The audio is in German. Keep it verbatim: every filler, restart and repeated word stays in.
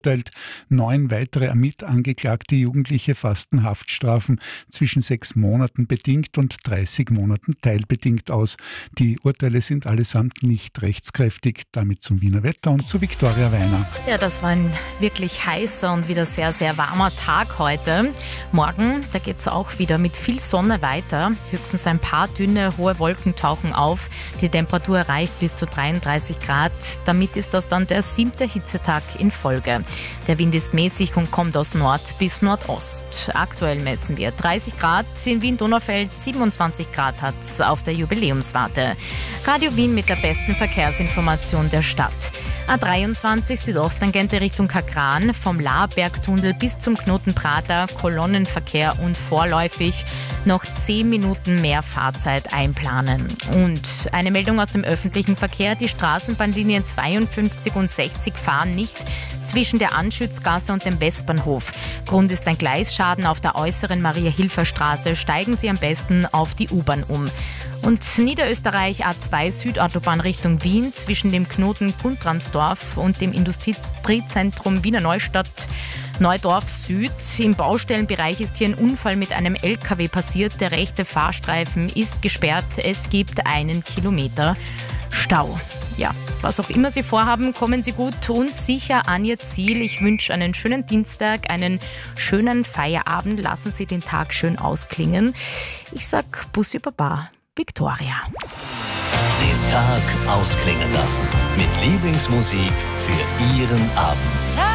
verurteilt. Neun weitere mitangeklagte Jugendliche fassten Haftstrafen zwischen sechs Monaten bedingt und dreißig Monaten teilbedingt aus. Die Urteile sind allesamt nicht rechtskräftig. Damit zum Wiener Wetter und zu Viktoria Weiner. Ja, das war ein wirklich heißer und wieder sehr, sehr warmer Tag heute. Morgen, da geht es auch wieder mit viel Sonne weiter. Höchstens ein paar dünne, hohe Wolken tauchen auf. Die Temperatur erreicht bis zu dreiunddreißig Grad. Damit ist das dann der siebte Hitzetag in Folge. Der Wind ist mäßig und kommt aus Nord bis Nordost. Aktuell messen wir dreißig Grad. In Wien-Donaufeld siebenundzwanzig Grad hat es auf der Jubiläumswarte. Radio Wien mit der besten Verkehrsinformation der Stadt. A dreiundzwanzig Südosttangente Richtung Kagran, vom Laarbergtunnel bis zum Knoten Prater, Kolonnenverkehr und vorläufig noch zehn Minuten mehr Fahrzeit einplanen. Und eine Meldung aus dem öffentlichen Verkehr: Die Straßenbahnlinien zweiundfünfzig und sechzig fahren nicht zwischen der Anschützgasse und dem Westbahnhof. Grund ist ein Gleisschaden auf der äußeren Maria-Hilfer-Straße. Steigen Sie am besten auf die U-Bahn um. Und Niederösterreich A zwei Südautobahn Richtung Wien zwischen dem Knoten Guntramsdorf und dem Industriezentrum Wiener Neustadt Neudorf Süd. Im Baustellenbereich ist hier ein Unfall mit einem L K W passiert. Der rechte Fahrstreifen ist gesperrt. Es gibt einen Kilometer Stau. Ja, was auch immer Sie vorhaben, kommen Sie gut und sicher an Ihr Ziel. Ich wünsche einen schönen Dienstag, einen schönen Feierabend. Lassen Sie den Tag schön ausklingen. Ich sag Bussi Baba, Viktoria. Den Tag ausklingen lassen mit Lieblingsmusik für Ihren Abend.